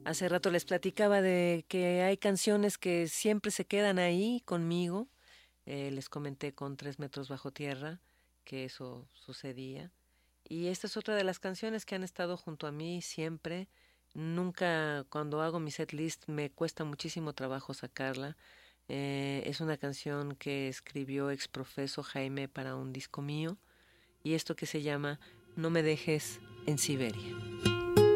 Hace rato les platicaba de que hay canciones que siempre se quedan ahí conmigo. Les comenté con 3 metros bajo tierra que eso sucedía. Y esta es otra de las canciones que han estado junto a mí siempre. Nunca, cuando hago mi set list, me cuesta muchísimo trabajo sacarla. Es una canción que escribió exprofeso Jaime para un disco mío. Y esto que se llama No me dejes en Siberia.